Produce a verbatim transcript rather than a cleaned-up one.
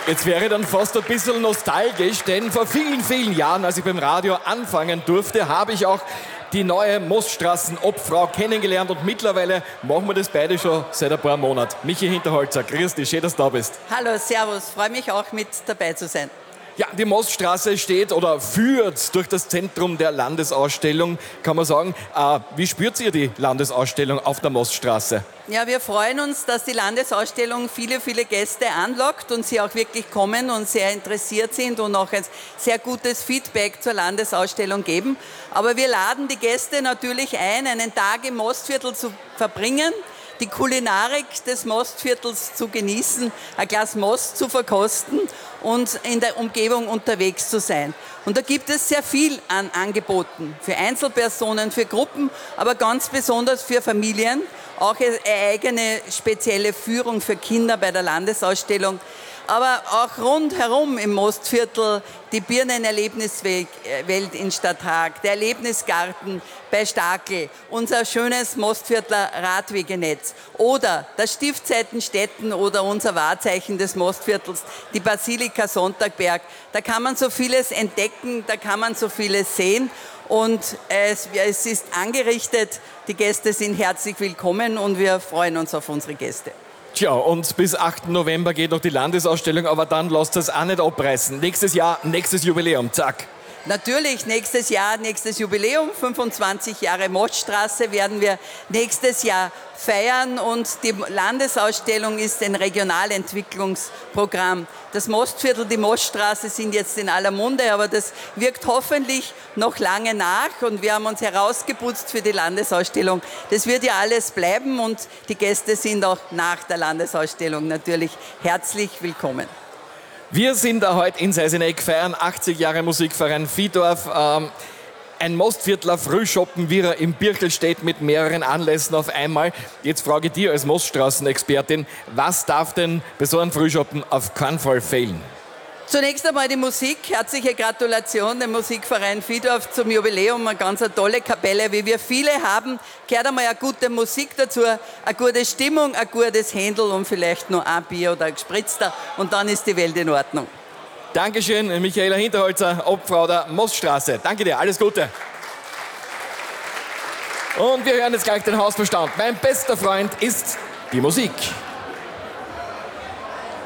Jetzt wäre ich dann fast ein bisschen nostalgisch, denn vor vielen, vielen Jahren, als ich beim Radio anfangen durfte, habe ich auch die neue Moststraßen-Obfrau kennengelernt und mittlerweile machen wir das beide schon seit ein paar Monaten. Michi Hinterholzer, grüß dich, schön, dass du da bist. Hallo, servus, freue mich auch mit dabei zu sein. Ja, die Moststraße steht oder führt durch das Zentrum der Landesausstellung, kann man sagen. Äh, wie spürt ihr die Landesausstellung auf der Moststraße? Ja, wir freuen uns, dass die Landesausstellung viele, viele Gäste anlockt und sie auch wirklich kommen und sehr interessiert sind und auch ein sehr gutes Feedback zur Landesausstellung geben. Aber wir laden die Gäste natürlich ein, einen Tag im Mostviertel zu verbringen, die Kulinarik des Mostviertels zu genießen, ein Glas Most zu verkosten und in der Umgebung unterwegs zu sein. Und da gibt es sehr viel an Angeboten für Einzelpersonen, für Gruppen, aber ganz besonders für Familien. Auch eine eigene spezielle Führung für Kinder bei der Landesausstellung. Aber auch rundherum im Mostviertel die Birnenerlebniswelt in Stadthag, der Erlebnisgarten bei Stakel, unser schönes Mostviertler Radwegenetz oder das Stiftseitenstetten oder unser Wahrzeichen des Mostviertels, die Basilika Sonntagberg. Da kann man so vieles entdecken, da kann man so vieles sehen. Und es, es ist angerichtet, die Gäste sind herzlich willkommen und wir freuen uns auf unsere Gäste. Tja, und bis achten November geht noch die Landesausstellung, aber dann lasst es auch nicht abreißen. Nächstes Jahr, nächstes Jubiläum, zack. Natürlich, nächstes Jahr, nächstes Jubiläum, fünfundzwanzig Jahre Moststraße werden wir nächstes Jahr feiern und die Landesausstellung ist ein Regionalentwicklungsprogramm. Das Mostviertel, die Moststraße sind jetzt in aller Munde, aber das wirkt hoffentlich noch lange nach und wir haben uns herausgeputzt für die Landesausstellung. Das wird ja alles bleiben und die Gäste sind auch nach der Landesausstellung natürlich herzlich willkommen. Wir sind da heute in Seiseneck, feiern achtzig Jahre Musikverein Vihdorf. Ähm, ein Mostviertler Frühschoppen, wie er im Birkel steht, mit mehreren Anlässen auf einmal. Jetzt frage ich dich als Moststraßenexpertin, was darf denn bei so einem Frühschoppen auf keinen Fall fehlen? Zunächst einmal die Musik. Herzliche Gratulation dem Musikverein Vihdorf zum Jubiläum. Eine ganz tolle Kapelle, wie wir viele haben. Gehört einmal eine gute Musik dazu, eine gute Stimmung, ein gutes Händel und vielleicht noch ein Bier oder ein Gespritzter. Und dann ist die Welt in Ordnung. Dankeschön, Michaela Hinterholzer, Obfrau der Moststraße. Danke dir, alles Gute. Und wir hören jetzt gleich den Hausverstand. Mein bester Freund ist die Musik.